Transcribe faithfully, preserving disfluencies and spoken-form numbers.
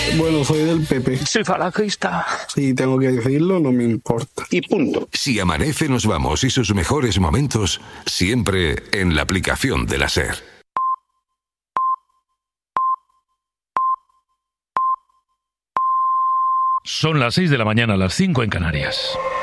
Bueno, soy del P P. Soy falangista. Si tengo que decirlo, no me importa. Y punto. Si amanece, nos vamos y sus mejores momentos siempre en la aplicación de la SER. Son las seis de la mañana, las cinco en Canarias.